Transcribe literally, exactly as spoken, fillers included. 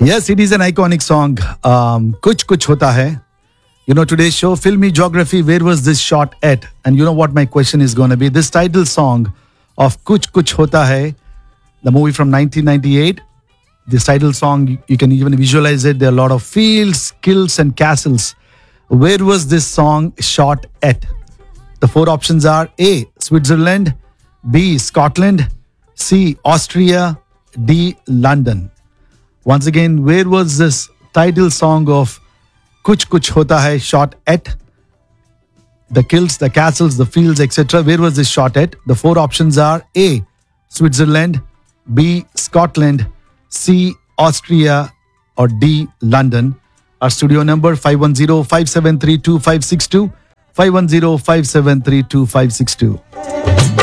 Yes, it is an iconic song. Um, Kuch Kuch Hota Hai. You know, today's show, Filmy Geography, where was this shot at? And you know what my question is going to be? This title song of Kuch Kuch Hota Hai, the movie from nineteen ninety-eight. This title song, you can even visualize it. There are a lot of fields, hills, and castles. Where was this song shot at? The four options are A, Switzerland, B, Scotland, C, Austria, D, London. Once again, where was this title song of Kuch Kuch Hota Hai shot at? The kills, the castles, the fields, et cetera. Where was this shot at? The four options are A, Switzerland, B, Scotland, C, Austria, or D, London. Our studio number five one zero, five seven three, two five six two, five one zero, five seven three, two five six two.